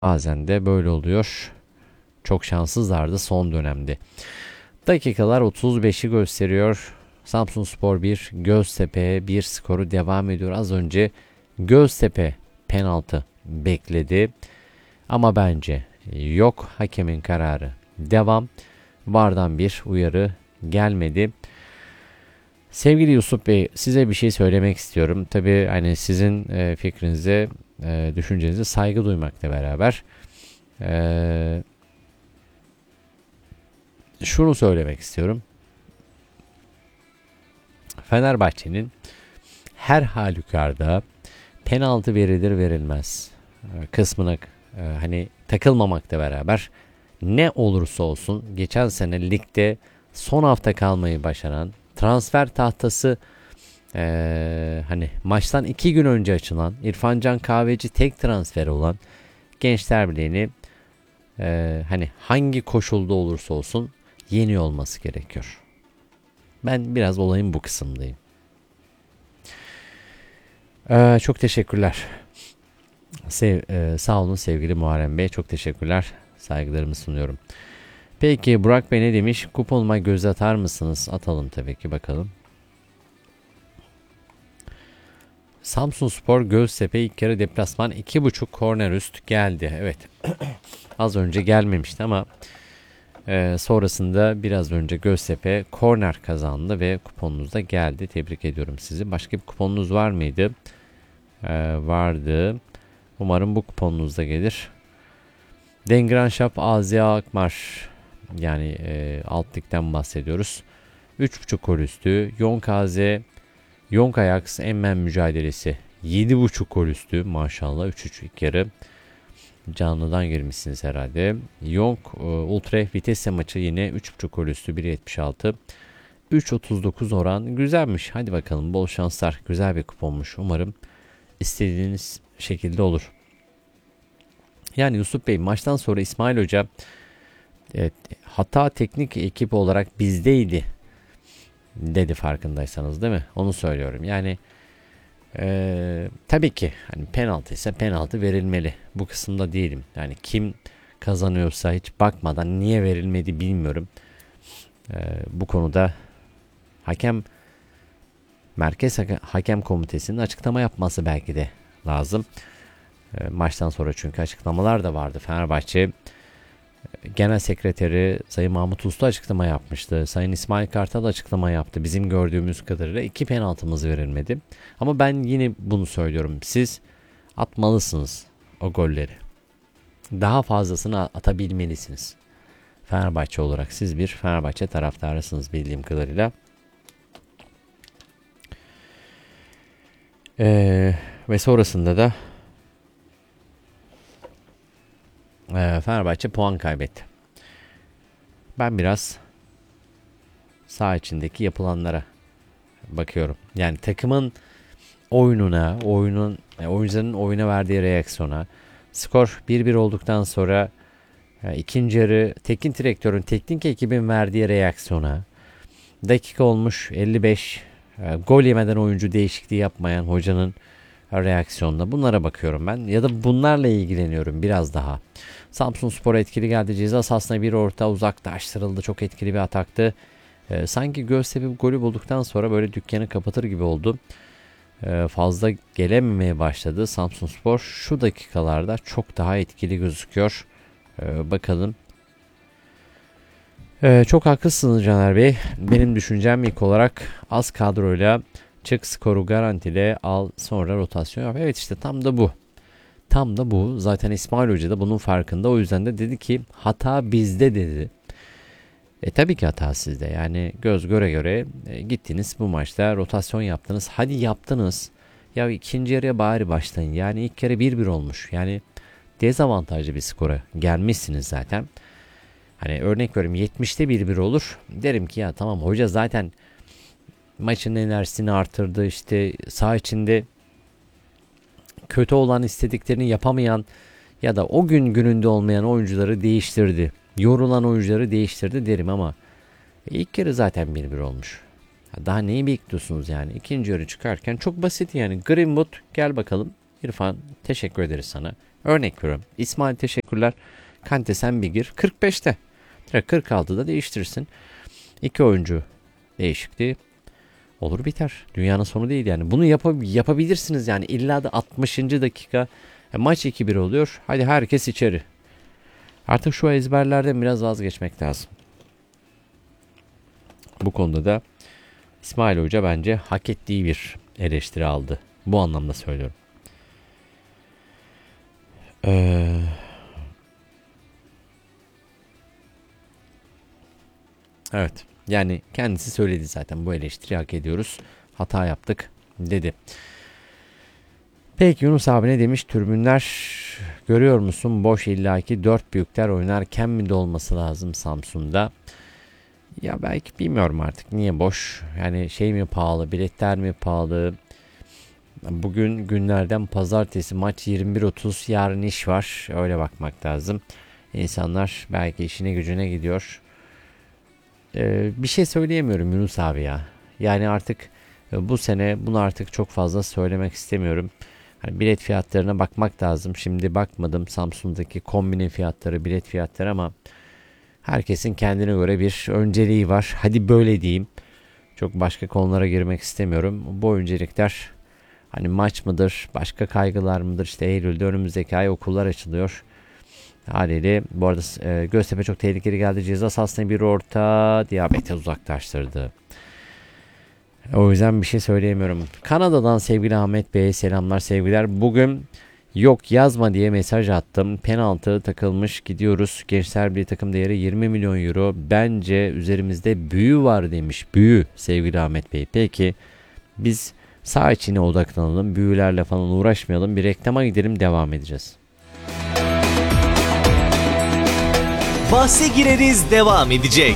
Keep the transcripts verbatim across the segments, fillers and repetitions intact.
Bazen de böyle oluyor. Çok şanssızlardı son dönemde. Dakikalar otuz beşi gösteriyor. Samsunspor bir, Göztepe bir skoru devam ediyor. Az önce Göztepe penaltı bekledi. Ama bence yok, hakemin kararı devam. VAR'dan bir uyarı gelmedi. Sevgili Yusuf Bey, size bir şey söylemek istiyorum. Tabii hani sizin e, fikrinize, e, düşüncenize saygı duymakla beraber e, şunu söylemek istiyorum. Fenerbahçe'nin her halükarda penaltı verilir verilmez e, kısmına e, hani takılmamakla beraber ne olursa olsun geçen sene ligde son hafta kalmayı başaran, transfer tahtası e, hani maçtan iki gün önce açılan, İrfan Can Kahveci tek transferi olan Gençler Birliği'ni e, hani hangi koşulda olursa olsun yeniyor olması gerekiyor. Ben biraz olayın bu kısımdayım. Ee, çok teşekkürler. Sev, e, sağ olun sevgili Muharrem Bey. Çok teşekkürler. Saygılarımı sunuyorum. Peki Burak Bey ne demiş? Kuponuma göz atar mısınız? Atalım tabii ki, bakalım. Samsunspor Göztepe ilk kere deplasman iki buçuk korner üst geldi. Evet. Az önce gelmemişti ama e, sonrasında biraz önce Göztepe korner kazandı ve kuponunuz da geldi. Tebrik ediyorum sizi. Başka bir kuponunuz var mıydı? E, vardı. Umarım bu kuponunuzda gelir. Dengranşap Azia Akmar, yani e, alt ligden bahsediyoruz. üç buçuk gol üstü. Yonkaze Yonk Ajax Emmen mücadelesi yedi buçuk gol üstü. Maşallah üç üç ilk yarı. Canlıdan girmişsiniz herhalde. Yonk e, Utrecht Vitesse maçı yine üç buçuk gol üstü bir yetmiş altı. üç otuz dokuz oran güzelmiş. Hadi bakalım, bol şanslar. Güzel bir kuponmuş. Umarım istediğiniz şekilde olur. Yani Yusuf Bey, maçtan sonra İsmail Hoca evet, hata teknik ekip olarak bizdeydi dedi, farkındaysanız değil mi? Onu söylüyorum. Yani ee, tabii ki hani penaltı ise penaltı verilmeli. Bu kısımda değilim. Yani kim kazanıyorsa hiç bakmadan niye verilmedi bilmiyorum. Ee, bu konuda hakem Merkez Hakem Komitesi'nin açıklama yapması belki de lazım. Ee, maçtan sonra çünkü açıklamalar da vardı. Fenerbahçe Genel Sekreteri Sayın Mahmut Usta açıklama yapmıştı. Sayın İsmail Kartal açıklama yaptı. Bizim gördüğümüz kadarıyla iki penaltımız verilmedi. Ama ben yine bunu söylüyorum. Siz atmalısınız o golleri. Daha fazlasını atabilmelisiniz. Fenerbahçe olarak siz bir Fenerbahçe taraftarısınız bildiğim kadarıyla. Ee, ve sonrasında da e, Fenerbahçe puan kaybetti. Ben biraz saha içindeki yapılanlara bakıyorum. Yani takımın oyununa, oyunun e, oyuncuların oyuna verdiği reaksiyona, skor bir bir olduktan sonra e, ikinci yarı teknik direktörün, teknik ekibin verdiği reaksiyona, dakika olmuş elli beş, e, gol yemeden oyuncu değişikliği yapmayan hocanın reaksiyonuna, bunlara bakıyorum ben ya da bunlarla ilgileniyorum biraz daha. Samsunspor etkili geldi. Ceza sahasına bir orta uzaklaştırıldı. Çok etkili bir ataktı. E, sanki Göztepe golü bulduktan sonra böyle dükkanı kapatır gibi oldu. E, fazla gelememeye başladı. Samsunspor şu dakikalarda çok daha etkili gözüküyor. E, bakalım. E, çok haklısınız Caner Bey. Benim düşüncem ilk olarak az kadroyla çık, skoru garantile al, sonra rotasyon yap. Evet, işte tam da bu. Tam da bu. Zaten İsmail Hoca da bunun farkında. O yüzden de dedi ki hata bizde dedi. E tabii ki hata sizde. Yani göz göre göre e, gittiniz bu maçta rotasyon yaptınız. Hadi yaptınız. Ya ikinci yarıya bari başlayın. Yani ilk kere bir bir olmuş. Yani dezavantajlı bir skora gelmişsiniz zaten. Hani örnek veriyorum, yetmişte bir bir olur. Derim ki ya tamam, hoca zaten maçın enerjisini artırdı. İşte saha içinde kötü olan, istediklerini yapamayan ya da o gün gününde olmayan oyuncuları değiştirdi. Yorulan oyuncuları değiştirdi derim ama ilk kere zaten bir bir olmuş. Daha neyi bekliyorsunuz yani? İkinci yarı çıkarken çok basit yani. Greenwood gel bakalım. İrfan teşekkür ederiz sana. Örnek veriyorum. İsmail teşekkürler. Kante sen bir gir. kırk beşte. Direkt kırk altıda değiştirsin. İki oyuncu değişikliği. Olur biter. Dünyanın sonu değil yani. Bunu yap- yapabilirsiniz yani. İlla da altmışıncı dakika e, maç iki bir oluyor. Hadi herkes içeri. Artık şu ezberlerden biraz vazgeçmek lazım. Bu konuda da İsmail Hoca bence hak ettiği bir eleştiri aldı. Bu anlamda söylüyorum. Ee, evet. Yani kendisi söyledi zaten, bu eleştiri hak ediyoruz. Hata yaptık dedi. Peki Yunus abi ne demiş? Tribünler görüyor musun? Boş, illaki dört büyükler oynarken mi de olması lazım Samsun'da? Ya belki, bilmiyorum artık niye boş. Yani şey mi pahalı, biletler mi pahalı? Bugün günlerden pazartesi, maç yirmi bir otuz, yarın iş var. Öyle bakmak lazım. İnsanlar belki işine gücüne gidiyor. Ee, bir şey söyleyemiyorum Yunus abi ya. Yani artık e, bu sene bunu artık çok fazla söylemek istemiyorum. Hani bilet fiyatlarına bakmak lazım. Şimdi bakmadım Samsun'daki kombine fiyatları, bilet fiyatları, ama herkesin kendine göre bir önceliği var. Hadi böyle diyeyim. Çok başka konulara girmek istemiyorum. Bu öncelikler hani maç mıdır, başka kaygılar mıdır? İşte Eylül'de, önümüzdeki ay okullar açılıyor. Haliyle bu arada e, Göztepe çok tehlikeli geldi. Ceza sahasına bir orta, diyabete uzaklaştırdı. O yüzden bir şey söyleyemiyorum. Kanada'dan sevgili Ahmet Bey'e selamlar, sevgiler. Bugün yok yazma diye mesaj attım. Penaltı takılmış, gidiyoruz. Gençler Birliği takım değeri yirmi milyon euro. Bence üzerimizde büyü var demiş. Büyü sevgili Ahmet Bey. Peki biz saha içine odaklanalım. Büyülerle falan uğraşmayalım. Bir reklama gidelim, devam edeceğiz. Bahse gireriz devam edecek.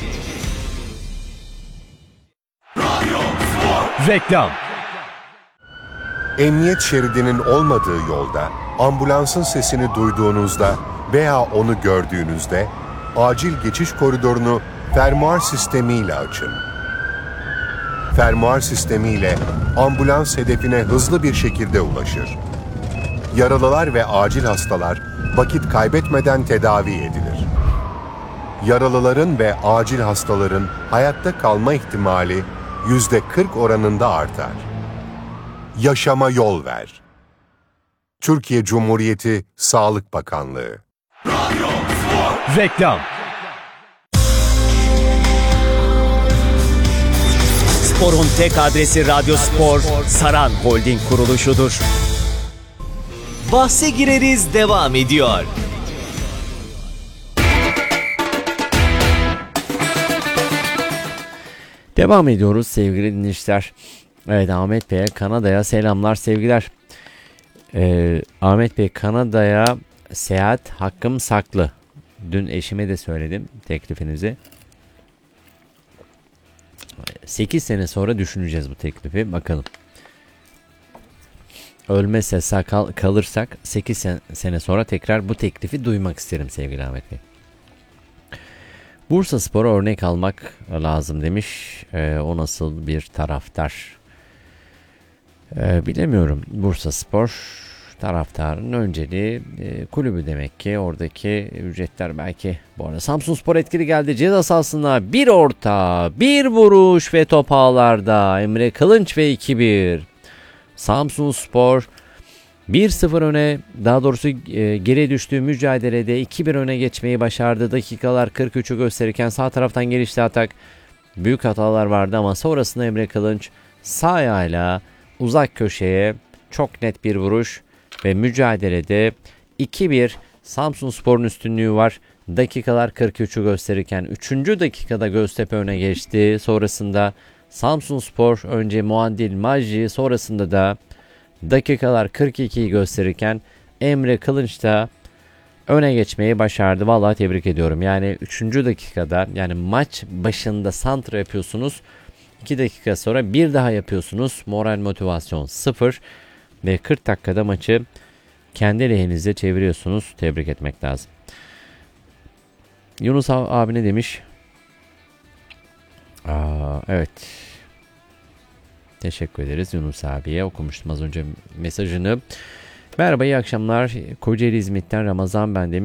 Reklam. Emniyet şeridinin olmadığı yolda, ambulansın sesini duyduğunuzda veya onu gördüğünüzde acil geçiş koridorunu fermuar sistemiyle açın. Fermuar sistemiyle ambulans hedefine hızlı bir şekilde ulaşır. Yaralılar ve acil hastalar vakit kaybetmeden tedavi edilir. Yaralıların ve acil hastaların hayatta kalma ihtimali yüzde kırk oranında artar. Yaşama yol ver. Türkiye Cumhuriyeti Sağlık Bakanlığı. Reklam. Sporun tek adresi Radyo Spor, Saran Holding kuruluşudur. Bahse gireriz devam ediyor. Devam ediyoruz sevgili dinleyiciler. Evet, Ahmet Bey'e, Kanada'ya selamlar, sevgiler. Ee, Ahmet Bey, Kanada'ya seyahat hakkım saklı. Dün eşime de söyledim teklifinizi. sekiz sene sonra düşüneceğiz bu teklifi. Bakalım. Ölmezse sakal kalırsak sekiz sene sonra tekrar bu teklifi duymak isterim sevgili Ahmet Bey. Bursaspor'a örnek almak lazım demiş. Ee, o nasıl bir taraftar? Ee, bilemiyorum. Bursaspor taraftarın önceliği e, kulübü demek ki. Oradaki ücretler belki. Bu arada Samsunspor etkili geldi. Ceza sahasına bir orta, bir vuruş ve top ağlarda. Emre Kılınç ve iki bir. Samsunspor bir sıfır öne, daha doğrusu e, geri düştüğü mücadelede iki bir öne geçmeyi başardı. Dakikalar kırk üçü gösterirken sağ taraftan gelişti atak. Büyük hatalar vardı ama sonrasında Emre Kılınç sağ ayağıyla uzak köşeye çok net bir vuruş ve mücadelede iki bir Samsunspor'un üstünlüğü var. Dakikalar kırk üçü gösterirken üçüncü dakikada Göztepe öne geçti. Sonrasında Samsunspor önce Muadil Majdi, sonrasında da dakikalar kırk ikiyi gösterirken Emre Kılınç da öne geçmeyi başardı. Vallahi tebrik ediyorum. Yani üçüncü dakikada, yani maç başında santra yapıyorsunuz. iki dakika sonra bir daha yapıyorsunuz. Moral motivasyon sıfır ve kırk dakikada maçı kendi lehinize çeviriyorsunuz. Tebrik etmek lazım. Yunus abi ne demiş? Aa, evet. Teşekkür ederiz Yunus abiye. Okumuştum az önce mesajını. Merhaba, iyi akşamlar. Kocaeli İzmit'ten Ramazan ben demiş.